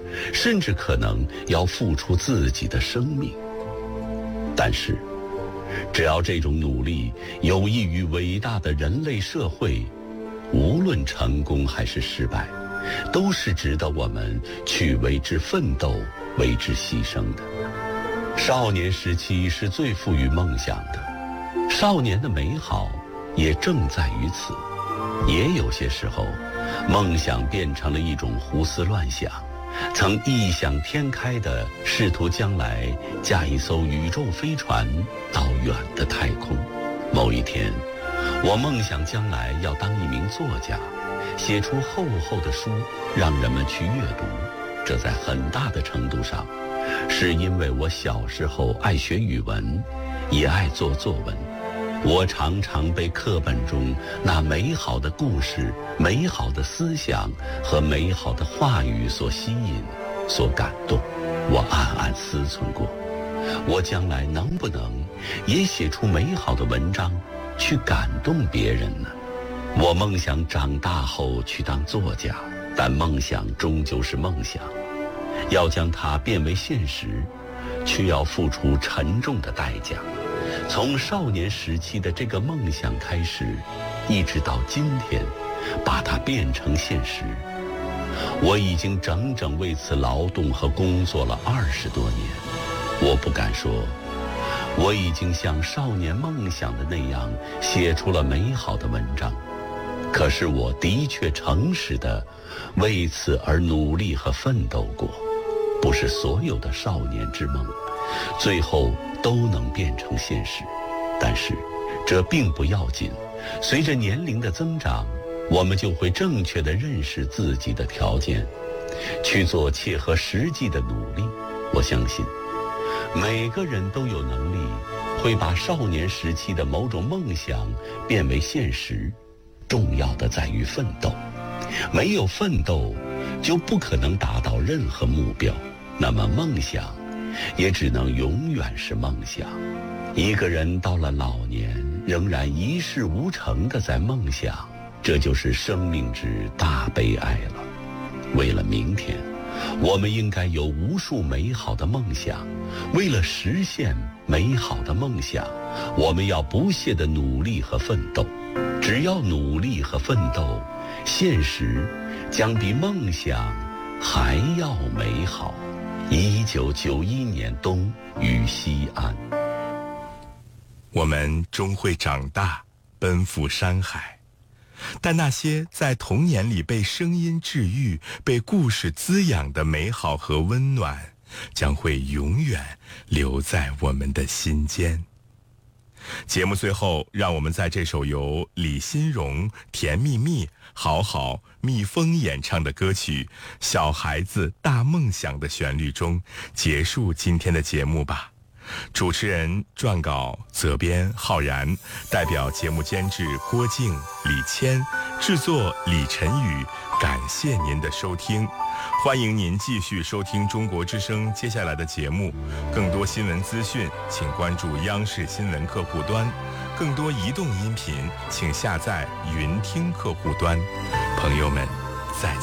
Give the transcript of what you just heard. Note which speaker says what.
Speaker 1: 甚至可能要付出自己的生命。但是，只要这种努力有益于伟大的人类社会，无论成功还是失败，都是值得我们去为之奋斗、为之牺牲的。少年时期是最富于梦想的，少年的美好也正在于此。也有些时候，梦想变成了一种胡思乱想，曾异想天开地试图将来驾一艘宇宙飞船到远的太空。某一天，我梦想将来要当一名作家，写出厚厚的书让人们去阅读。这在很大的程度上是因为我小时候爱学语文，也爱做作文。我常常被课本中那美好的故事、美好的思想和美好的话语所吸引、所感动。我暗暗思忖过，我将来能不能也写出美好的文章，去感动别人呢？我梦想长大后去当作家，但梦想终究是梦想，要将它变为现实，却要付出沉重的代价。从少年时期的这个梦想开始，一直到今天，把它变成现实，我已经整整为此劳动和工作了20多年。我不敢说我已经像少年梦想的那样写出了美好的文章，可是我的确诚实地为此而努力和奋斗过。不是所有的少年之梦最后都能变成现实，但是这并不要紧。随着年龄的增长，我们就会正确地认识自己的条件，去做切合实际的努力。我相信每个人都有能力会把少年时期的某种梦想变为现实。重要的在于奋斗，没有奋斗就不可能达到任何目标，那么梦想也只能永远是梦想。一个人到了老年仍然一事无成的在梦想，这就是生命之大悲哀了。为了明天，我们应该有无数美好的梦想。为了实现美好的梦想，我们要不懈的努力和奋斗。只要努力和奋斗，现实将比梦想还要美好。1991年冬于西安。
Speaker 2: 我们终会长大，奔赴山海，但那些在童年里被声音治愈、被故事滋养的美好和温暖，将会永远留在我们的心间。节目最后，让我们在这首由李新荣、甜蜜蜜、好好、蜜蜂演唱的歌曲《小孩子大梦想》的旋律中结束今天的节目吧。主持人、撰稿、责编浩然，代表节目监制郭静、李谦，制作李晨宇。感谢您的收听，欢迎您继续收听中国之声接下来的节目。更多新闻资讯，请关注央视新闻客户端；更多移动音频，请下载云听客户端。朋友们，再见。